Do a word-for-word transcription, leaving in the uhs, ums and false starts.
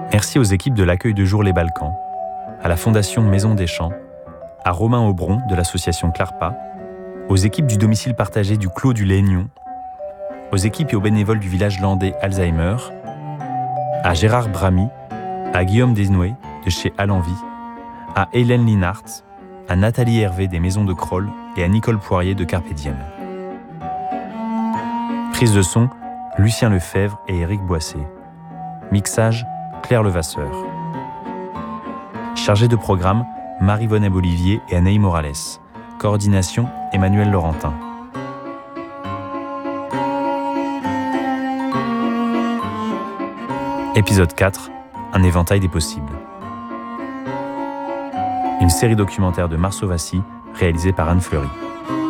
Merci aux équipes de l'accueil de jour Les Balkans, à la Fondation Maison des Champs, à Romain Aubron de l'association Clarpa, aux équipes du domicile partagé du Clos du Légnon, aux équipes et aux bénévoles du village landais Alzheimer, à Gérard Bramy, à Guillaume Desnoué de chez Allenvie, à Hélène Linhart, à Nathalie Hervé des Maisons de Crolles et à Nicole Poirier de Carpe Diem. Prise de son, Lucien Lefebvre et Éric Boissé. Mixage, Claire Levasseur. Chargé de programme, Marie Vonnet-Bolivier et Anaïs Morales. Coordination, Emmanuel Laurentin. Épisode quatre, un éventail des possibles. Une série documentaire de Marceau Vassy, réalisée par Anne Fleury.